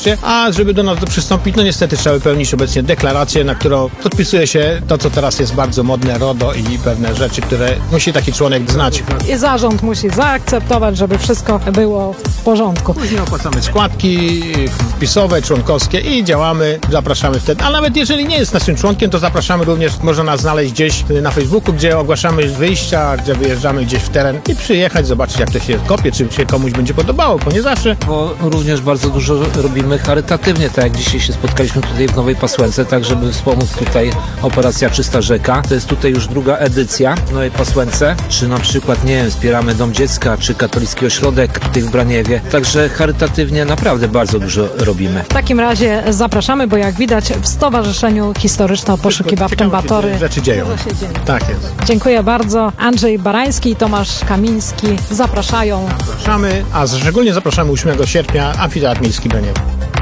rejestrację, a żeby do nas przystąpić, no niestety trzeba wypełnić obecnie deklarację, na którą podpisuje się to, co teraz jest bardzo modne, RODO i pewne rzeczy, które musi taki członek znać. I zarząd musi zaakceptować, żeby wszystko było w porządku. Później opłacamy składki wpisowe, członkowskie i działamy, zapraszamy wtedy. A nawet jeżeli nie jest naszym członkiem, to zapraszamy również, można nas znaleźć gdzieś na Facebooku, gdzie ogłaszamy wyjścia, gdzie wyjeżdżamy gdzieś w teren i przyjechać, zobaczyć jak to się kopie, czy się komuś będzie podobało, bo nie zawsze. Bo również bardzo dużo robimy charytatywnie, tak jak dzisiaj się spotkaliśmy tutaj w Nowej Pasłęce, tak żeby wspomóc tutaj operacja Czysta Rzeka. To jest tutaj już druga edycja w Nowej Pasłęce, czy na przykład, nie wiem, wspieramy Dom Dziecka, czy Katolicki Ośrodek tutaj w Braniewie. Także charytatywnie naprawdę bardzo dużo robimy. W takim razie zapraszamy, bo jak widać w Stowarzyszeniu Historyczno-Poszukiwawczym Batory Rzeczy dzieją. dużo się dzieje. Tak jest. Dziękuję bardzo. Andrzej Barański i Tomasz Kamiński zapraszają. Zapraszamy, a szczególnie zapraszamy 8 sierpnia Amfiteatr Miejski Braniewo.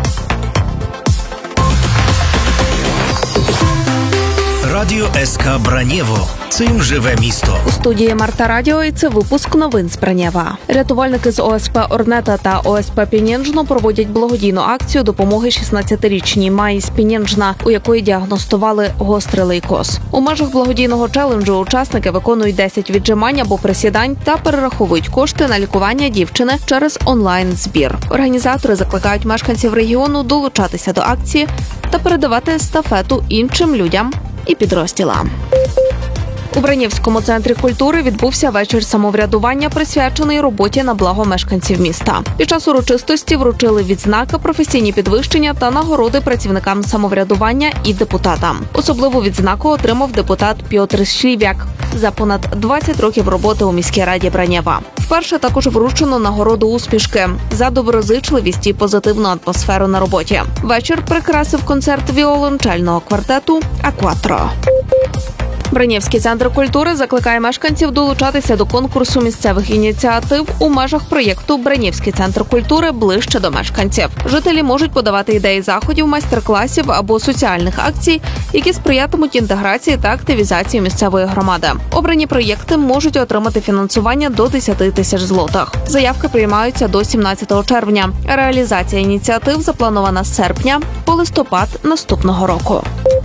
Радіо СК Бранєво. Цим живе місто. У студії Марта Радіо і це випуск новин з Бранєва. Рятувальники з ОСП «Орнета» та ОСП «Пінєнжно» проводять благодійну акцію допомоги 16-річній Майі з Пінєнжна, у якої діагностували гострий лейкоз. У межах благодійного челенджу учасники виконують 10 віджимань або присідань та перераховують кошти на лікування дівчини через онлайн-збір. Організатори закликають мешканців регіону долучатися до акції та передавати естафету іншим людям і підрозділам. У Бранівському центрі культури відбувся вечір самоврядування, присвячений роботі на благо мешканців міста. Під час урочистості вручили відзнаки, професійні підвищення та нагороди працівникам самоврядування і депутатам. Особливу відзнаку отримав депутат Пьотр Шлів'як за понад 20 років роботи у міській раді Бранєва. Вперше також вручено нагороду «Успішки» за доброзичливість і позитивну атмосферу на роботі. Вечір прикрасив концерт віолончельного квартету «Акватро». Бранєвський центр культури закликає мешканців долучатися до конкурсу місцевих ініціатив у межах проєкту «Бранєвський центр культури ближче до мешканців». Жителі можуть подавати ідеї заходів, майстер-класів або соціальних акцій, які сприятимуть інтеграції та активізації місцевої громади. Обрані проєкти можуть отримати фінансування до 10 тисяч злотих. Заявки приймаються до 17 червня. Реалізація ініціатив запланована з серпня по листопад наступного року.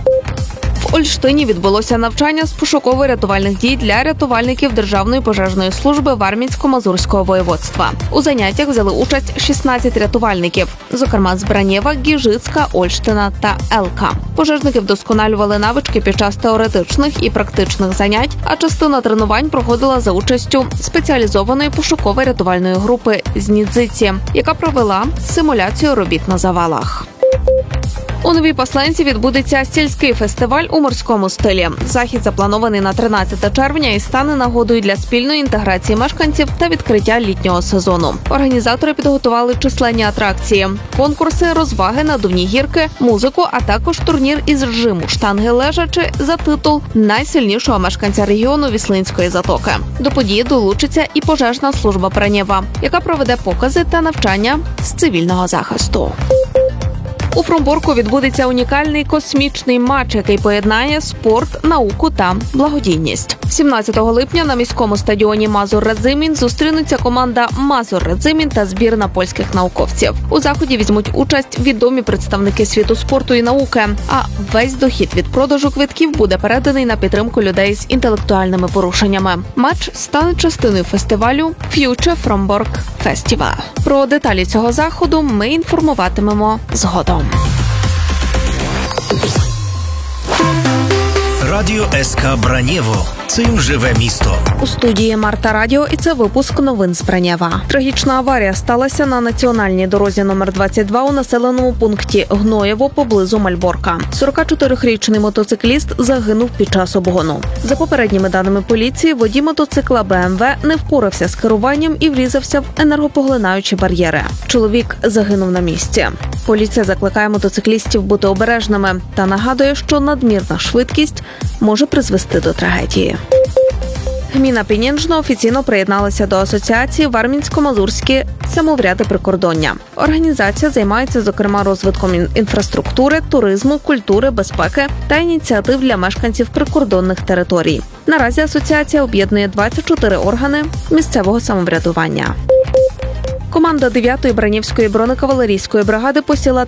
В Ольштині відбулося навчання з пошуково-рятувальних дій для рятувальників Державної пожежної служби Вармінсько-Мазурського воєводства. У заняттях взяли участь 16 рятувальників, зокрема з Бранєва, Гіжицька, Ольштина та Елка. Пожежники вдосконалювали навички під час теоретичних і практичних занять, а частина тренувань проходила за участю спеціалізованої пошуково-рятувальної групи з Нідзиці, яка провела симуляцію робіт на завалах. У Новій Pasленці відбудеться сільський фестиваль у морському стилі. Захід запланований на 13 червня і стане нагодою для спільної інтеграції мешканців та відкриття літнього сезону. Організатори підготували численні атракції, конкурси, розваги, надувні гірки, музику, а також турнір із жиму штанги лежачи за титул найсильнішого мешканця регіону Віслинської затоки. До події долучиться і пожежна служба Бранєва, яка проведе покази та навчання з цивільного захисту. У Фромборку відбудеться унікальний космічний матч, який поєднає спорт, науку та благодійність. 17 липня на міському стадіоні Мазур-Радзимін зустрінуться команда Мазур-Радзимін та збірна польських науковців. У заході візьмуть участь відомі представники світу спорту і науки, а весь дохід від продажу квитків буде переданий на підтримку людей з інтелектуальними порушеннями. Матч стане частиною фестивалю Future Frombork Festival. Про деталі цього заходу ми інформуватимемо згодом. Радіо СК Бранєво. Цим живе місто. У студії Марта Радіо і це випуск новин з Бранєва. Трагічна аварія сталася на національній дорозі номер 22 у населеному пункті Гноєво поблизу Мальборка. 44-річний мотоцикліст загинув під час обгону. За попередніми даними поліції, водій мотоцикла БМВ не впорався з керуванням і врізався в енергопоглинаючі бар'єри. Чоловік загинув на місці. Поліція закликає мотоциклістів бути обережними та нагадує, що надмірна швидкість може призвести до трагедії. Гміна Пінєнжно офіційно приєдналася до асоціації «Вармінсько-Мазурські самовряди прикордоння». Організація займається, зокрема, розвитком інфраструктури, туризму, культури, безпеки та ініціатив для мешканців прикордонних територій. Наразі асоціація об'єднує 24 органи місцевого самоврядування. Команда 9-ї Бранівської бронекавалерійської бригади посіла